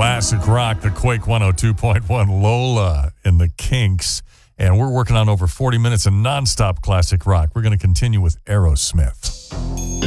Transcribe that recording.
Classic rock, the Quake 102.1, Lola and the Kinks. And we're working on over 40 minutes of nonstop classic rock. We're going to continue with Aerosmith.